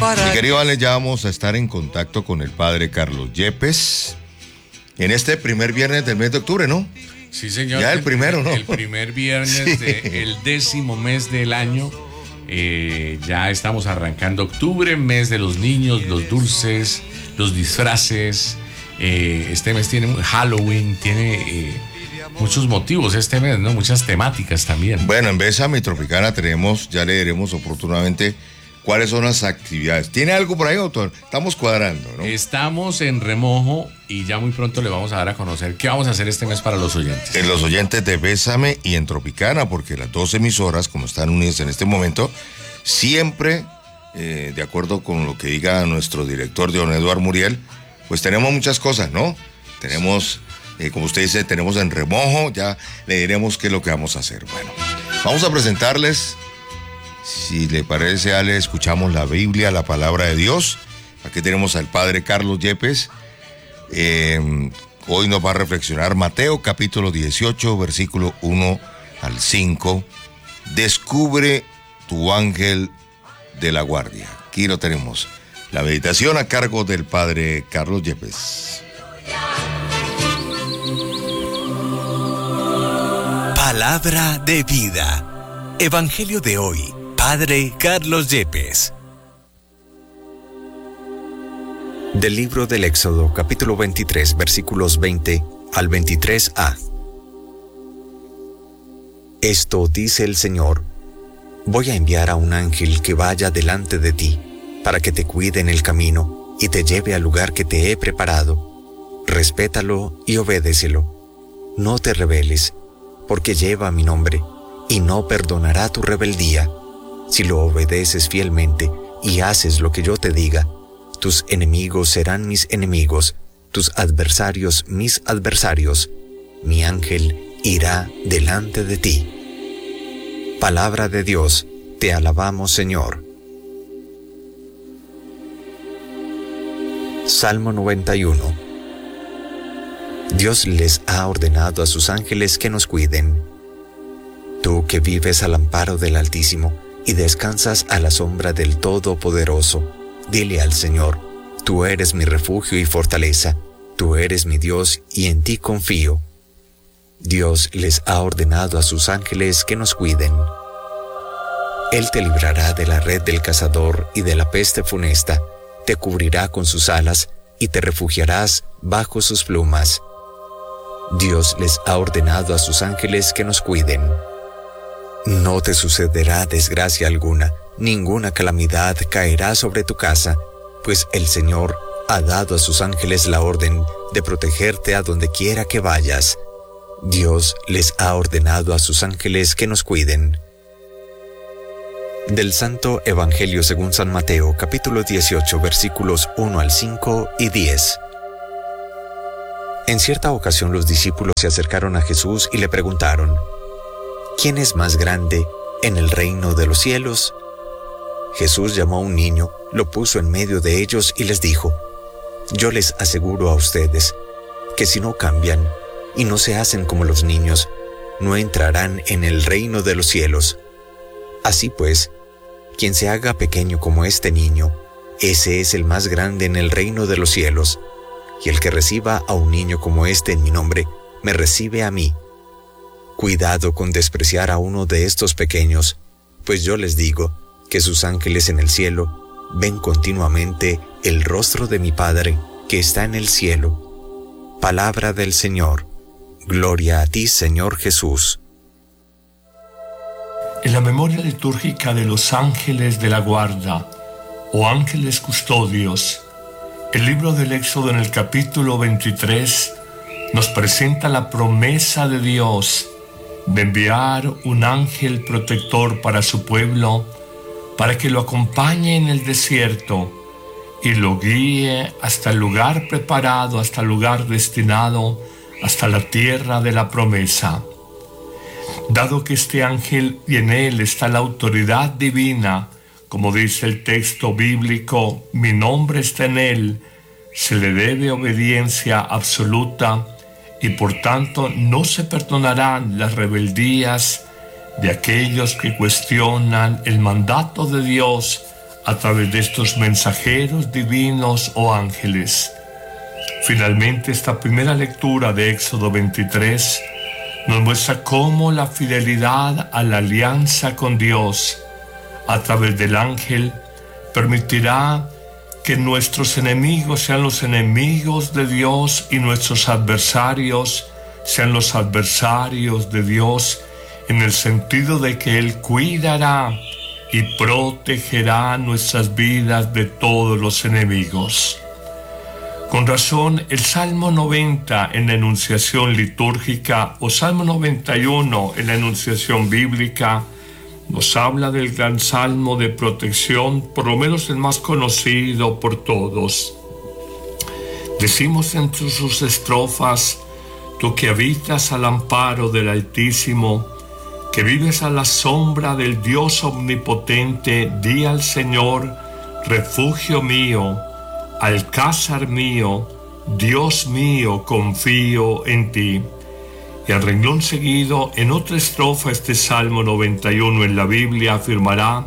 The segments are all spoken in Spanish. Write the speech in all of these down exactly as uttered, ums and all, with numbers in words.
Mi querido Ale, ya vamos a estar en contacto con el padre Carlos Yepes en este primer viernes del mes de octubre, ¿no? Sí, señor. Ya el primero, ¿no? El primer viernes Sí. del décimo mes del año. Eh, ya estamos arrancando octubre, mes de los niños, los dulces, los disfraces. Eh, este mes tiene Halloween, tiene eh, muchos motivos este mes, ¿no? Muchas temáticas también. Bueno, en Bésame Tropicana tenemos, ya leeremos oportunamente cuáles son las actividades. ¿Tiene algo por ahí, doctor? Estamos cuadrando, ¿no? Estamos en remojo y ya muy pronto le vamos a dar a conocer qué vamos a hacer este mes para los oyentes. En los oyentes de Bésame y en Tropicana, porque las dos emisoras, como están unidas en este momento, siempre, eh, de acuerdo con lo que diga nuestro director, don Eduardo Muriel, pues tenemos muchas cosas, ¿no? Tenemos, eh, como usted dice, tenemos en remojo, ya le diremos qué es lo que vamos a hacer. Bueno, vamos a presentarles, si le parece, Ale, escuchamos la Biblia, la palabra de Dios. Aquí tenemos al padre Carlos Yepes. Eh, hoy nos va a reflexionar Mateo capítulo dieciocho, versículo uno al cinco. Descubre tu ángel de la guardia. Aquí lo tenemos. La meditación a cargo del padre Carlos Yepes. Palabra de vida. Evangelio de hoy. Padre Carlos Yepes. Del libro del Éxodo, capítulo veintitrés, versículos veinte al veintitrés a. Esto dice el Señor: voy a enviar a un ángel que vaya delante de ti, para que te cuide en el camino y te lleve al lugar que te he preparado. Respétalo y obédecelo. No te rebeles, porque lleva mi nombre, y no perdonará tu rebeldía. Si lo obedeces fielmente y haces lo que yo te diga, tus enemigos serán mis enemigos, tus adversarios mis adversarios. Mi ángel irá delante de ti. Palabra de Dios, te alabamos, Señor. Salmo noventa y uno. Dios les ha ordenado a sus ángeles que nos cuiden. Tú que vives al amparo del Altísimo y descansas a la sombra del Todopoderoso, dile al Señor: tú eres mi refugio y fortaleza, tú eres mi Dios y en ti confío. Dios les ha ordenado a sus ángeles que nos cuiden. Él te librará de la red del cazador y de la peste funesta, te cubrirá con sus alas y te refugiarás bajo sus plumas. Dios les ha ordenado a sus ángeles que nos cuiden. No te sucederá desgracia alguna, ninguna calamidad caerá sobre tu casa, pues el Señor ha dado a sus ángeles la orden de protegerte a donde quiera que vayas. Dios les ha ordenado a sus ángeles que nos cuiden. Del Santo Evangelio según San Mateo, capítulo dieciocho, versículos uno al cinco y diez. En cierta ocasión los discípulos se acercaron a Jesús y le preguntaron: ¿quién es más grande en el reino de los cielos? Jesús llamó a un niño, lo puso en medio de ellos y les dijo: yo les aseguro a ustedes que si no cambian y no se hacen como los niños, no entrarán en el reino de los cielos. Así pues, quien se haga pequeño como este niño, ese es el más grande en el reino de los cielos. Y el que reciba a un niño como este en mi nombre, me recibe a mí. Cuidado con despreciar a uno de estos pequeños, pues yo les digo que sus ángeles en el cielo ven continuamente el rostro de mi Padre que está en el cielo. Palabra del Señor. Gloria a ti, Señor Jesús. En la memoria litúrgica de los ángeles de la guarda o ángeles custodios, el libro del Éxodo en el capítulo veintitrés nos presenta la promesa de Dios de enviar un ángel protector para su pueblo, para que lo acompañe en el desierto y lo guíe hasta el lugar preparado, hasta el lugar destinado, hasta la tierra de la promesa. Dado que este ángel y en él está la autoridad divina, como dice el texto bíblico, mi nombre está en él, se le debe obediencia absoluta y por tanto no se perdonarán las rebeldías de aquellos que cuestionan el mandato de Dios a través de estos mensajeros divinos o ángeles. Finalmente, esta primera lectura de Éxodo veintitrés nos muestra cómo la fidelidad a la alianza con Dios a través del ángel permitirá que nuestros enemigos sean los enemigos de Dios y nuestros adversarios sean los adversarios de Dios, en el sentido de que Él cuidará y protegerá nuestras vidas de todos los enemigos. Con razón, el Salmo noventa en la enunciación litúrgica o Salmo noventa y uno en la enunciación bíblica nos habla del gran salmo de protección, por lo menos el más conocido por todos. Decimos entre sus estrofas: tú que habitas al amparo del Altísimo, que vives a la sombra del Dios omnipotente, di al Señor, refugio mío, alcázar mío, Dios mío, confío en ti. Y al renglón seguido, en otra estrofa, este Salmo noventa y uno en la Biblia afirmará: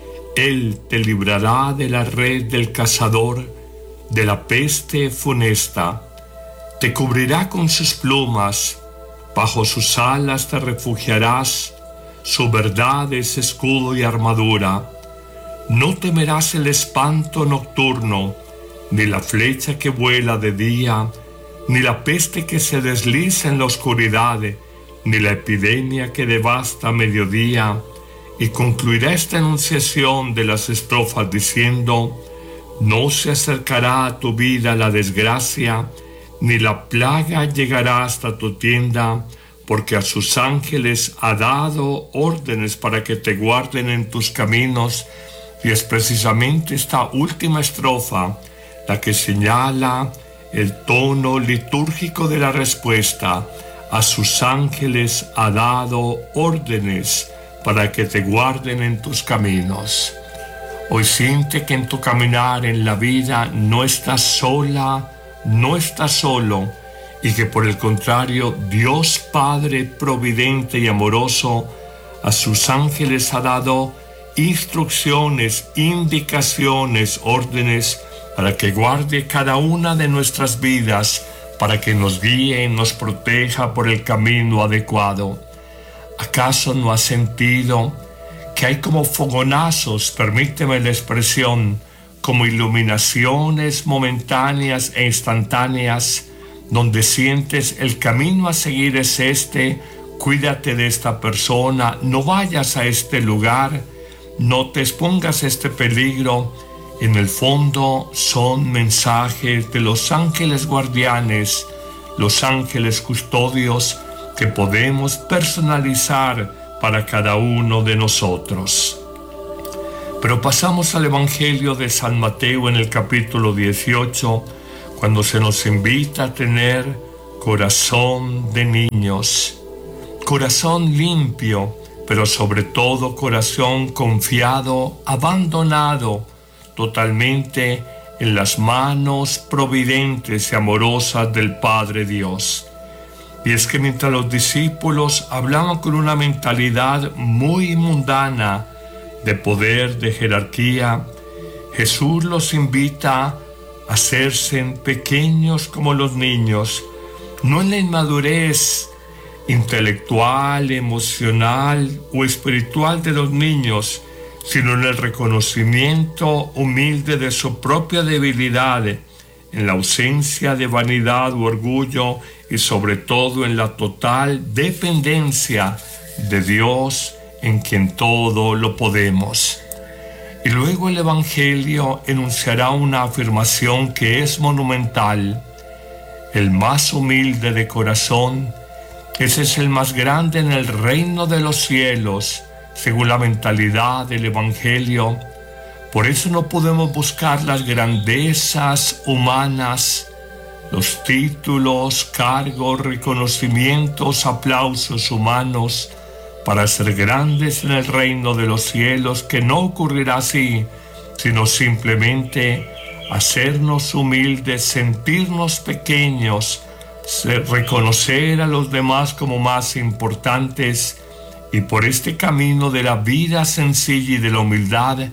Él te librará de la red del cazador, de la peste funesta. Te cubrirá con sus plumas, bajo sus alas te refugiarás, su verdad es escudo y armadura. No temerás el espanto nocturno, ni la flecha que vuela de día, ni la peste que se desliza en la oscuridad, ni la epidemia que devasta a mediodía. Y concluirá esta enunciación de las estrofas diciendo: no se acercará a tu vida la desgracia, ni la plaga llegará hasta tu tienda, porque a sus ángeles ha dado órdenes para que te guarden en tus caminos. Y es precisamente esta última estrofa la que señala el tono litúrgico de la respuesta: a sus ángeles ha dado órdenes para que te guarden en tus caminos. Hoy siente que en tu caminar en la vida no estás sola, no estás solo, y que por el contrario Dios Padre providente y amoroso a sus ángeles ha dado instrucciones, indicaciones, órdenes para que guarde cada una de nuestras vidas, para que nos guíe y nos proteja por el camino adecuado. ¿Acaso no has sentido que hay como fogonazos, permíteme la expresión, como iluminaciones momentáneas e instantáneas, donde sientes el camino a seguir es este, cuídate de esta persona, no vayas a este lugar, no te expongas a este peligro? En el fondo son mensajes de los ángeles guardianes, los ángeles custodios que podemos personalizar para cada uno de nosotros. Pero pasamos al Evangelio de San Mateo en el capítulo dieciocho, cuando se nos invita a tener corazón de niños, corazón limpio, pero sobre todo corazón confiado, abandonado totalmente en las manos providentes y amorosas del Padre Dios. Y es que mientras los discípulos hablaban con una mentalidad muy mundana, de poder, de jerarquía, Jesús los invita a hacerse pequeños como los niños, no en la inmadurez intelectual, emocional o espiritual de los niños, sino en el reconocimiento humilde de su propia debilidad, en la ausencia de vanidad u orgullo y sobre todo en la total dependencia de Dios, en quien todo lo podemos. Y luego el Evangelio enunciará una afirmación que es monumental: el más humilde de corazón, ese es el más grande en el reino de los cielos, según la mentalidad del Evangelio. Por eso no podemos buscar las grandezas humanas, los títulos, cargos, reconocimientos, aplausos humanos para ser grandes en el reino de los cielos, que no ocurrirá así, sino simplemente hacernos humildes, sentirnos pequeños, reconocer a los demás como más importantes, y por este camino de la vida sencilla y de la humildad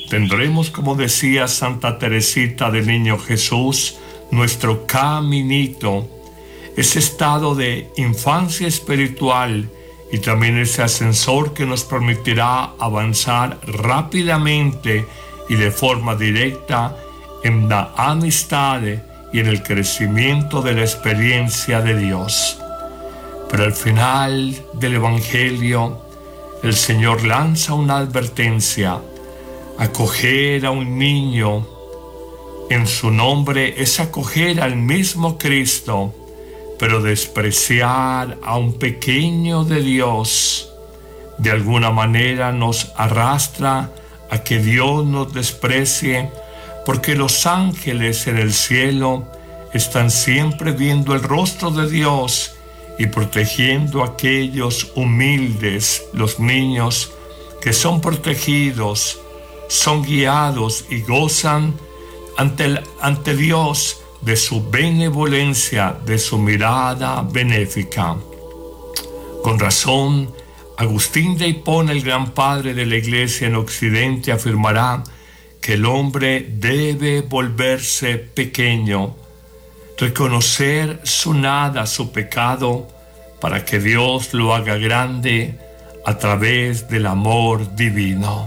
tendremos, como decía Santa Teresita del Niño Jesús, nuestro caminito, ese estado de infancia espiritual y también ese ascensor que nos permitirá avanzar rápidamente y de forma directa en la amistad y en el crecimiento de la experiencia de Dios. Pero al final del Evangelio, el Señor lanza una advertencia: acoger a un niño en su nombre es acoger al mismo Cristo, pero despreciar a un pequeño de Dios de alguna manera nos arrastra a que Dios nos desprecie, porque los ángeles en el cielo están siempre viendo el rostro de Dios y protegiendo a aquellos humildes, los niños que son protegidos, son guiados y gozan ante, el, ante Dios de su benevolencia, de su mirada benéfica. Con razón, Agustín de Hipona, el gran padre de la Iglesia en Occidente, afirmará que el hombre debe volverse pequeño, reconocer su nada, su pecado, para que Dios lo haga grande a través del amor divino.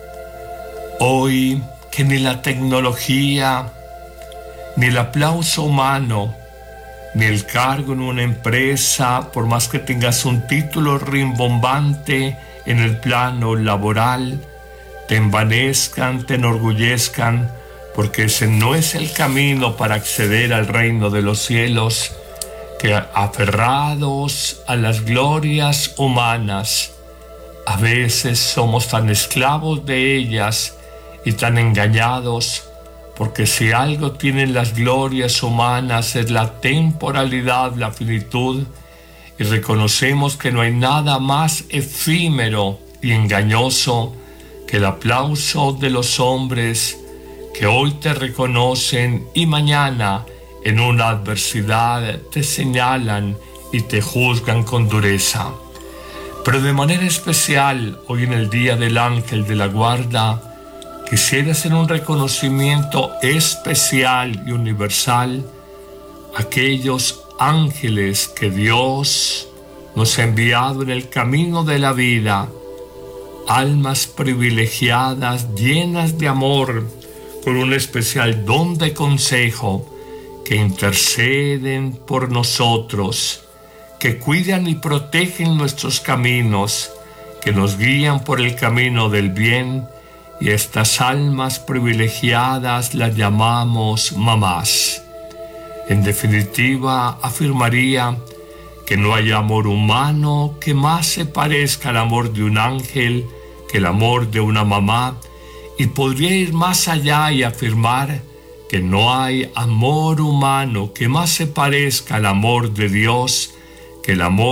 Hoy, que ni la tecnología, ni el aplauso humano, ni el cargo en una empresa, por más que tengas un título rimbombante en el plano laboral, te envanezcan, te enorgullezcan, porque ese no es el camino para acceder al reino de los cielos, que aferrados a las glorias humanas, a veces somos tan esclavos de ellas y tan engañados, porque si algo tienen las glorias humanas es la temporalidad, la finitud, y reconocemos que no hay nada más efímero y engañoso que el aplauso de los hombres que hoy te reconocen y mañana en una adversidad te señalan y te juzgan con dureza. Pero de manera especial, hoy en el Día del Ángel de la Guarda, quisiera hacer un reconocimiento especial y universal a aquellos ángeles que Dios nos ha enviado en el camino de la vida, almas privilegiadas, llenas de amor, con un especial don de consejo, que interceden por nosotros, que cuidan y protegen nuestros caminos, que nos guían por el camino del bien, y estas almas privilegiadas las llamamos mamás. En definitiva, afirmaría que no hay amor humano que más se parezca al amor de un ángel que el amor de una mamá, y podría ir más allá y afirmar que no hay amor humano que más se parezca al amor de Dios que el amor